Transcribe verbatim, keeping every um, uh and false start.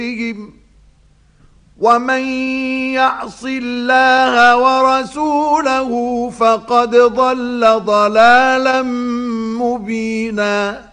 ومن يعص الله ورسوله فقد ضل ضلالا مبينا.